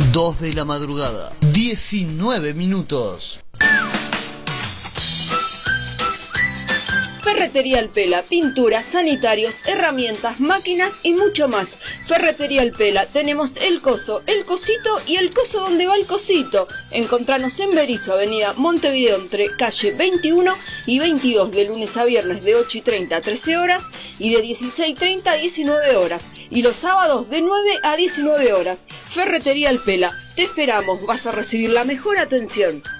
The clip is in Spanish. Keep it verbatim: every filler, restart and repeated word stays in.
dos de la madrugada, diecinueve minutos. Ferretería El Pela, pinturas, sanitarios, herramientas, máquinas y mucho más. Ferretería El Pela, tenemos el coso, el cosito y el coso donde va el cosito. Encontranos en Berisso, avenida Montevideo, entre calle veintiuno y veintidós, de lunes a viernes de ocho y treinta a trece horas y de dieciséis y treinta a diecinueve horas. Y los sábados de nueve a diecinueve horas. Ferretería El Pela, te esperamos, vas a recibir la mejor atención.